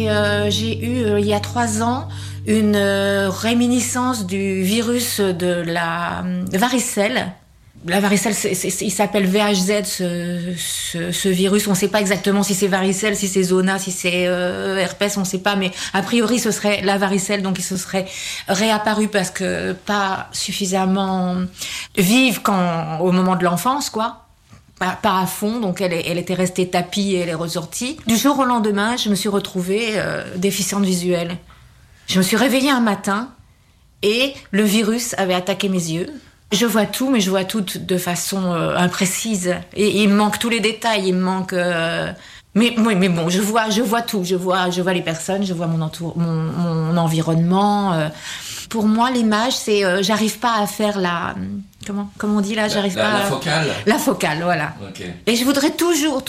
j'ai eu il y a 3 ans une réminiscence du virus de la varicelle. La varicelle, il s'appelle VHZ, ce virus. On ne sait pas exactement si c'est varicelle, si c'est zona, si c'est herpès, on ne sait pas. Mais a priori, ce serait la varicelle, donc il se serait réapparu parce que pas suffisamment vive au moment de l'enfance, quoi. Pas à fond, donc elle était restée tapie et elle est ressortie. Du jour au lendemain, je me suis retrouvée déficiente visuelle. Je me suis réveillée un matin et le virus avait attaqué mes yeux. Je vois tout, mais je vois tout de façon imprécise. Et il me manque tous les détails, il me manque... Mais bon, je vois tout. Je vois les personnes, je vois mon environnement. Pour moi, l'image, c'est... j'arrive pas à faire la... Comment on dit là, j'arrive pas... La focale. La focale, voilà. Okay. Et je voudrais toujours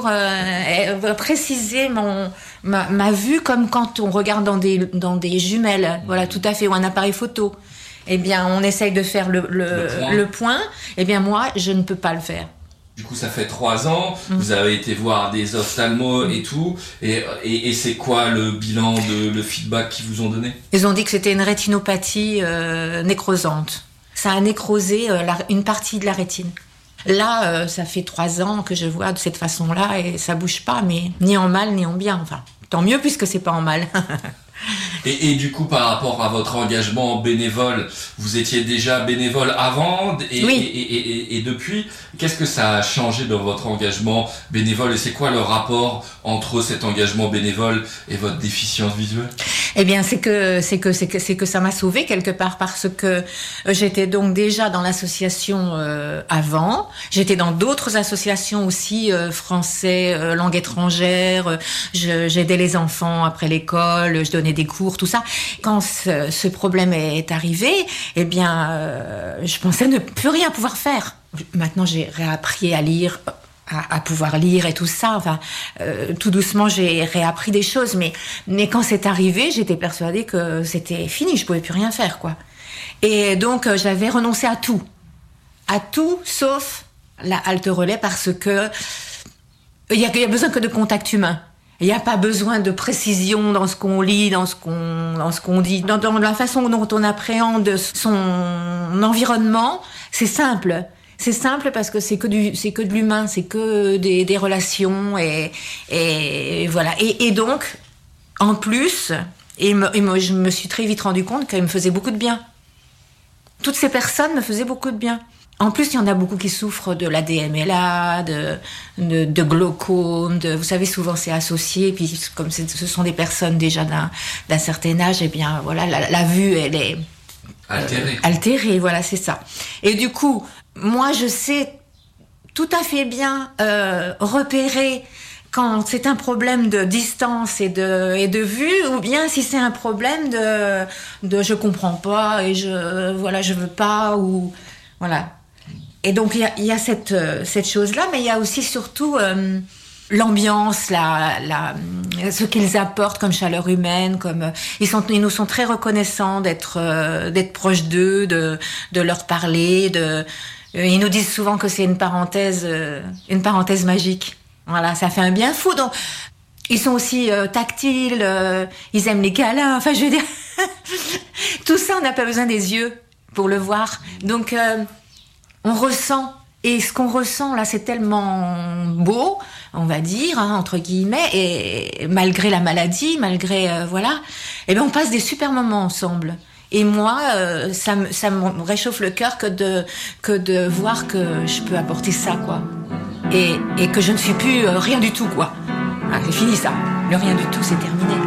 préciser ma vue comme quand on regarde dans des jumelles. Voilà, tout à fait, ou un appareil photo. Eh bien, on essaye de faire le point. Eh bien, moi, je ne peux pas le faire. Du coup, ça fait 3 ans, vous avez été voir des ophtalmos et tout, et c'est quoi le bilan, le feedback qu'ils vous ont donné ? Ils ont dit que c'était une rétinopathie nécrosante. Ça a nécrosé une partie de la rétine. Là, ça fait 3 ans que je vois de cette façon-là, et ça bouge pas, mais ni en mal, ni en bien. Enfin, tant mieux puisque c'est pas en mal. Et du coup, par rapport à votre engagement bénévole, vous étiez déjà bénévole avant et depuis, qu'est-ce que ça a changé dans votre engagement bénévole et c'est quoi le rapport entre cet engagement bénévole et votre déficience visuelle ? Eh bien, c'est que ça m'a sauvée quelque part parce que j'étais donc déjà dans l'association avant. J'étais dans d'autres associations aussi, français, langue étrangère. J'aidais les enfants après l'école, je donnais des cours, tout ça. Quand ce problème est arrivé, eh bien, je pensais ne plus rien pouvoir faire. Maintenant, j'ai réappris à lire, à pouvoir lire et tout ça. Enfin, tout doucement, j'ai réappris des choses. Mais quand c'est arrivé, j'étais persuadée que c'était fini. Je pouvais plus rien faire, quoi. Et donc, j'avais renoncé à tout sauf la halte relais parce que il y a besoin que de contact humain. Il n'y a pas besoin de précision dans ce qu'on lit, dans ce qu'on dit, dans la façon dont on appréhende son environnement. C'est simple. C'est simple parce que c'est que de l'humain, c'est que des relations et voilà. Et donc, en plus, je me suis très vite rendu compte qu'il me faisait beaucoup de bien. Toutes ces personnes me faisaient beaucoup de bien. En plus, il y en a beaucoup qui souffrent de l'ADMLA, de glaucome, vous savez, souvent c'est associé, puis comme ce sont des personnes déjà d'un certain âge, eh bien, voilà, la vue, elle est altérée, voilà, c'est ça. Et du coup, moi, je sais tout à fait bien repérer quand c'est un problème de distance et de vue, ou bien si c'est un problème de je comprends pas et je veux pas, ou voilà. Et donc il y a cette chose-là, mais il y a aussi surtout l'ambiance, ce qu'ils apportent comme chaleur humaine, comme ils nous sont très reconnaissants d'être proches d'eux, de leur parler, ils nous disent souvent que c'est une parenthèse magique. Voilà, ça fait un bien fou. Donc ils sont aussi tactiles, ils aiment les câlins. Enfin, je veux dire, tout ça, on n'a pas besoin des yeux pour le voir. Donc on ressent, et ce qu'on ressent là, c'est tellement beau, on va dire, entre guillemets, et malgré la maladie, malgré voilà, et ben on passe des super moments ensemble. Et moi, ça me réchauffe le cœur que de voir que je peux apporter ça, quoi, et que je ne suis plus rien du tout, quoi. Ah, c'est fini ça, le rien du tout, c'est terminé.